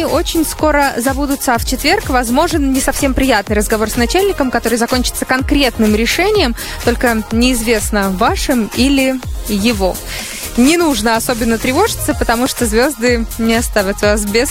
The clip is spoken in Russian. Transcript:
они очень скоро забудутся, а в четверг возможен не совсем приятный разговор с начальником, который закончится конкретным решением, только неизвестно, вашим или его. Не нужно особенно тревожиться, потому что звезды не оставят вас без